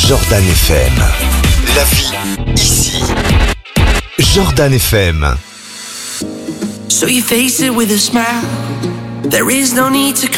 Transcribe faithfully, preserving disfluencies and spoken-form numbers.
Jordan F M. La vie ici. Jordan F M. So you face it with a smile. There is no need to